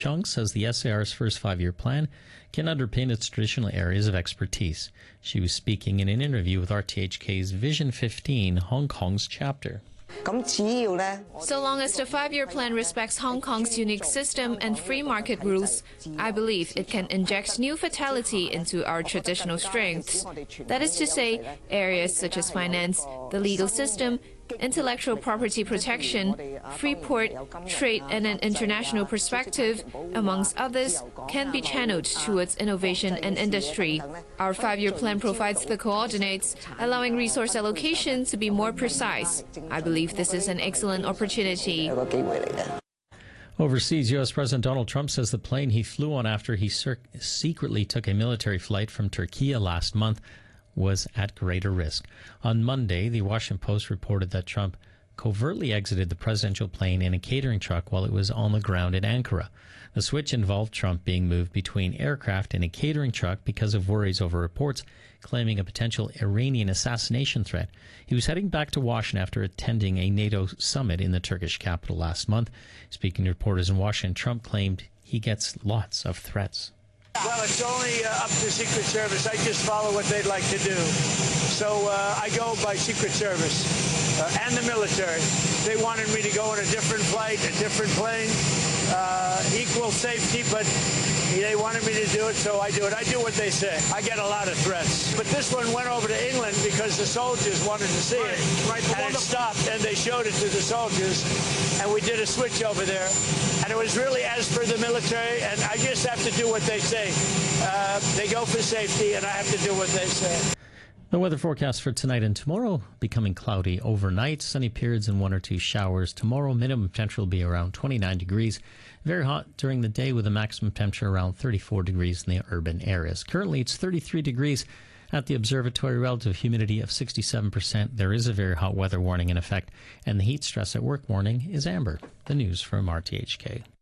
Chung says the SAR's first five-year plan can underpin its traditional areas of expertise. She was speaking in an interview with RTHK's Vision 15, Hong Kong's chapter. So long as the five-year plan respects Hong Kong's unique system and free market rules, I believe it can inject new vitality into our traditional strengths. That is to say, areas such as finance, the legal system, intellectual property protection, free port, trade, and an international perspective, amongst others, can be channeled towards innovation and industry. Our five-year plan provides the coordinates, allowing resource allocation to be more precise. I believe this is an excellent opportunity. Overseas, U.S. President Donald Trump says the plane he flew on after he secretly took a military flight from Turkey last month was at greater risk. On Monday, the Washington Post reported that Trump covertly exited the presidential plane in a catering truck while it was on the ground in Ankara. The switch involved Trump being moved between aircraft in a catering truck because of worries over reports claiming a potential Iranian assassination threat. He was heading back to Washington after attending a NATO summit in the Turkish capital last month. Speaking to reporters in Washington, Trump claimed he gets lots of threats. Well, it's only up to Secret Service. I just follow what they'd like to do. So I go by Secret Service and the military. They wanted me to go on a different flight, a different plane, equal safety, but they wanted me to do it, so I do it. I do what they say. I get a lot of threats. But this one went over to England because the soldiers wanted to see it. Right. And it stopped, and they showed it to the soldiers, and we did a switch over there. And it was really as per the military, and I just have to do what they say. They go for safety, and I have to do what they say. The weather forecast for tonight and tomorrow, becoming cloudy overnight, sunny periods and one or two showers. Tomorrow, minimum temperature will be around 29 degrees. Very hot during the day with a maximum temperature around 34 degrees in the urban areas. Currently, it's 33 degrees at the observatory, relative humidity of 67%. There is a very hot weather warning in effect, and the heat stress at work warning is amber. The news from RTHK.